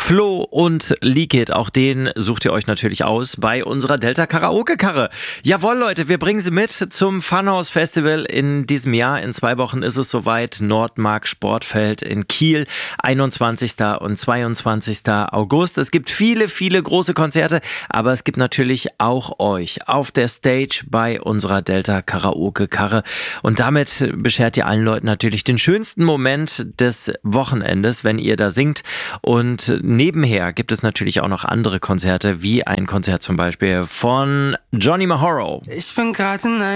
Flo und Likit, auch den sucht ihr euch natürlich aus bei unserer Delta Karaoke Karre. Jawohl, Leute, wir bringen sie mit zum Funhouse Festival in diesem Jahr. In 2 Wochen ist es soweit. Nordmark Sportfeld in Kiel, 21. und 22. August. Es gibt viele, viele große Konzerte, aber es gibt natürlich auch euch auf der Stage bei unserer Delta Karaoke Karre. Und damit beschert ihr allen Leuten natürlich den schönsten Moment des Wochenendes, wenn ihr da singt. Und nebenher gibt es natürlich auch noch andere Konzerte, wie ein Konzert zum Beispiel von Johnny Mahoro. Ich bin gerade in